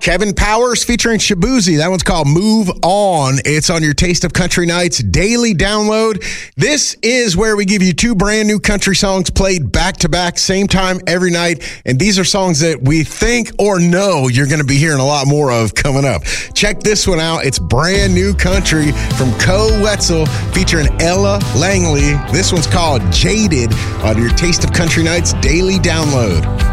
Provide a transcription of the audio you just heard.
Kevin Powers featuring Shabuzi. That one's called Move On. It's on your Taste of Country Nights daily download. This is where we give you two brand new country songs played back to back, same time every night. And these are songs that we think or know you're going to be hearing a lot more of coming up. Check this one out. It's brand new country from Co Wetzel featuring Ella Langley. This one's called Jaded on your Taste of Country Nights daily download.